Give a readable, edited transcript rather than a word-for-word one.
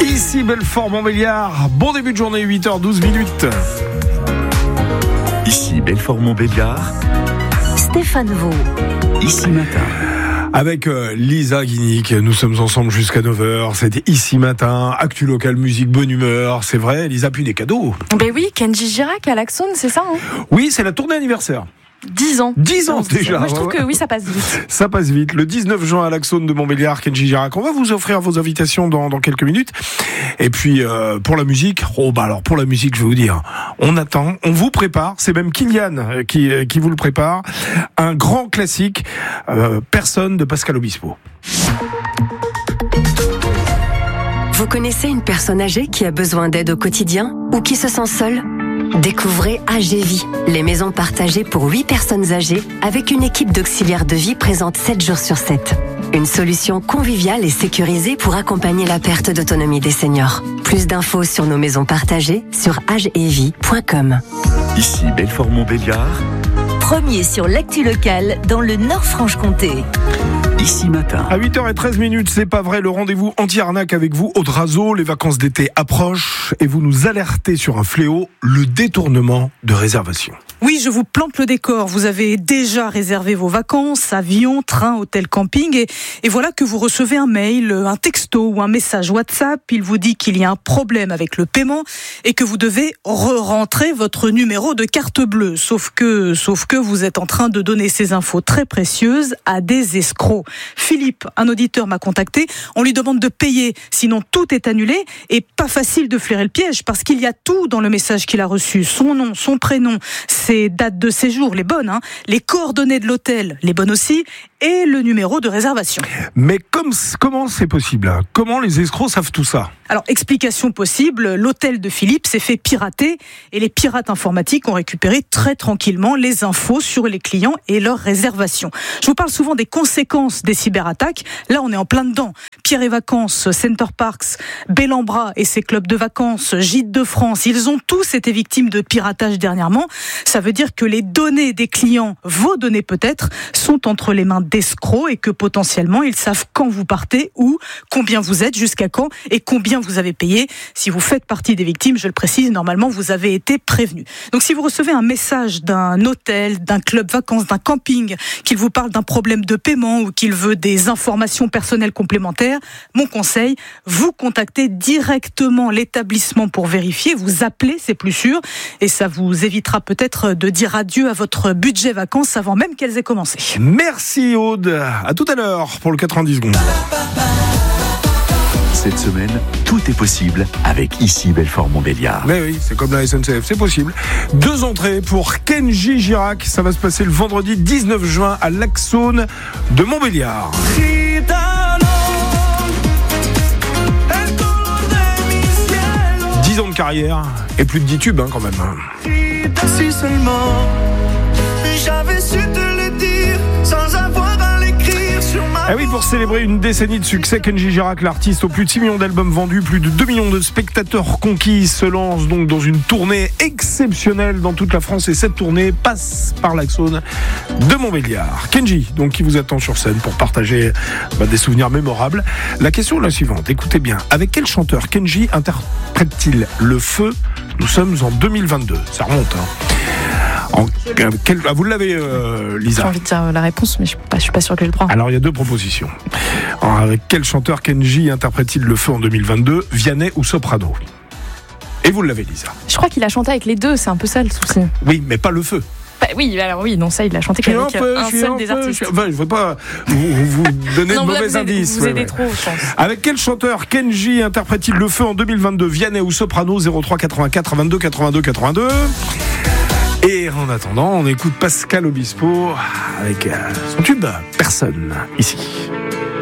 Ici Belfort-Montbéliard, bon début de journée, 8h12 minutes. Ici Belfort-Montbéliard, Stéphane Vaux. Ici Matin. Avec Lisa Guinic, nous sommes ensemble jusqu'à 9h, c'était Ici Matin, actu local, musique, bonne humeur, c'est vrai, Lisa, puis des cadeaux. Ben oui, Kenji Girac à l'Axone, c'est ça Oui, c'est la tournée anniversaire. 10 ans. 10 ans déjà. Moi je trouve que oui, ça passe vite. Ça passe vite. Le 19 juin à l'Axone de Montbéliard, Kenji Girac. On va vous offrir vos invitations dans quelques minutes. Et puis pour la musique, pour la musique, je vais vous dire, on attend, on vous prépare. C'est même Kylian qui vous le prépare. Un grand classique, Personne de Pascal Obispo. Vous connaissez une personne âgée qui a besoin d'aide au quotidien ou qui se sent seule ? Découvrez AGVie, les maisons partagées pour 8 personnes âgées avec une équipe d'auxiliaires de vie présente 7 jours sur 7. Une solution conviviale et sécurisée pour accompagner la perte d'autonomie des seniors. Plus d'infos sur nos maisons partagées sur agevie.com. Ici Belfort-Montbéliard, Premier sur l'actu locale dans le Nord-Franche-Comté. Ici Matin. À 8h13, c'est pas vrai, le rendez-vous anti-arnaque avec vous, Aude Razo. Les vacances d'été approchent et vous nous alertez sur un fléau, le détournement de réservation. Oui, je vous plante le décor. Vous avez déjà réservé vos vacances, avion, train, hôtel, camping et voilà que vous recevez un mail, un texto ou un message WhatsApp. Il vous dit qu'il y a un problème avec le paiement et que vous devez re-rentrer votre numéro de carte bleue. Sauf que vous êtes en train de donner ces infos très précieuses à des escrocs. Philippe, un auditeur m'a contacté. On lui demande de payer, sinon tout est annulé et pas facile de flairer le piège parce qu'il y a tout dans le message qu'il a reçu. Son nom, son prénom, ses dates de séjour, les bonnes, les coordonnées de l'hôtel, les bonnes aussi, et le numéro de réservation. Mais comment c'est possible ? Comment les escrocs savent tout ça ? Alors, explication possible, l'hôtel de Philippe s'est fait pirater et les pirates informatiques ont récupéré très tranquillement les infos sur les clients et leurs réservations. Je vous parle souvent des conséquences des cyberattaques. Là, on est en plein dedans. Pierre et Vacances, Center Parcs, Bellambra et ses clubs de vacances, Gîtes de France, ils ont tous été victimes de piratage dernièrement. Ça veut dire que les données des clients, vos données peut-être, sont entre les mains d'escrocs et que potentiellement, ils savent quand vous partez, où, combien vous êtes, jusqu'à quand et combien vous avez payé. Si vous faites partie des victimes, je le précise, normalement, vous avez été prévenu. Donc, si vous recevez un message d'un hôtel, d'un club vacances, d'un camping, qu'il vous parle d'un problème de paiement ou qu'il veut des informations personnelles complémentaires, mon conseil, vous contactez directement l'établissement pour vérifier, vous appelez, c'est plus sûr, et ça vous évitera peut-être de dire adieu à votre budget vacances avant même qu'elles aient commencé. Merci Aude, à tout à l'heure pour le 90 secondes. Cette semaine, tout est possible avec Ici Belfort-Montbéliard. Mais oui, c'est comme la SNCF, c'est possible. 2 entrées pour Kenji Girac, ça va se passer le vendredi 19 juin à l'Axone de Montbéliard. 10 ans de carrière et plus de 10 tubes quand même. Si seulement j'avais su te le dire sans avoir à l'écrire sur ma... Ah oui, pour célébrer une décennie de succès, Kenji Girac, l'artiste aux plus de 6 millions d'albums vendus, plus de 2 millions de spectateurs conquis, se lance donc dans une tournée exceptionnelle dans toute la France et cette tournée passe par l'Axone de Montbéliard. Kenji, donc, qui vous attend sur scène pour partager des souvenirs mémorables. La question est la suivante, écoutez bien. Avec quel chanteur Kenji interprète-t-il Le Feu ? Nous sommes en 2022, ça remonte. Vous l'avez, Lisa? J'ai envie de dire la réponse, mais je suis pas sûr que je le prends. Alors, il y a 2 propositions. Alors, avec quel chanteur Kenji interprète-t-il Le Feu en 2022 ? Vianney ou Soprano ? Et vous l'avez, Lisa? Je crois qu'il a chanté avec les deux, c'est un peu ça le souci. Oui, mais pas Le Feu. Oui, alors oui, non, ça, il a chanté qu'avec un seul des artistes. Je ne veux pas vous donner de mauvais indices. Vous aidez trop, je pense. Avec quel chanteur Kenji interprète-t-il Le Feu en 2022 ? Vianney ou Soprano ? 03 84 22 82 82. Et en attendant, on écoute Pascal Obispo avec son tube Personne, ici.